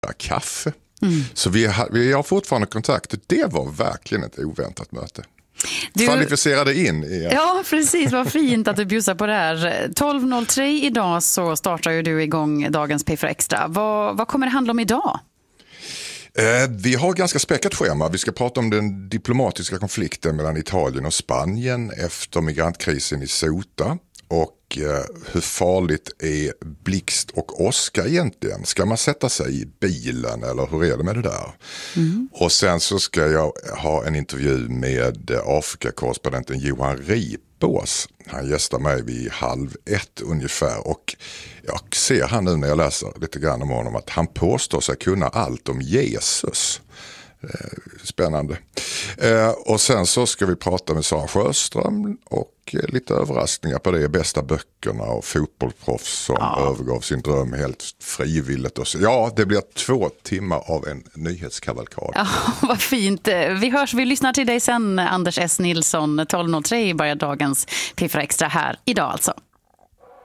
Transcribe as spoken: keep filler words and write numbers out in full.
kaffe. Mm. Så vi har, vi har fortfarande kontakt. Det var verkligen ett oväntat möte. Du kvalificerade in i... Ja, precis. Vad fint att du bjussar på det här. tolv noll tre idag så startar ju du igång dagens P fyra Extra. Vad, vad kommer det handla om idag? Eh, vi har ganska späckat schema. Vi ska prata om den diplomatiska konflikten mellan Italien och Spanien efter migrantkrisen i Ceuta. Och eh, hur farligt är blixt och åska egentligen? Ska man sätta sig i bilen eller hur är det med det där? Mm. Och sen så ska jag ha en intervju med Afrikakorrespondenten Johan Ripås. Han gästar mig vid halv ett ungefär och jag ser han nu när jag läser lite grann om honom att han påstår sig kunna allt om Jesus. Spännande. Eh, och sen så ska vi prata med Sara Sjöström och eh, lite överraskningar på det. Bästa böckerna och fotbollsproffs som ja. övergav sin dröm helt frivilligt. Och så. Ja, det blir två timmar av en nyhetskavalkad. Ja, vad fint. Vi hörs, vi lyssnar till dig sen, Anders S. Nilsson. tolv noll tre börjar dagens P fyra Extra här idag alltså.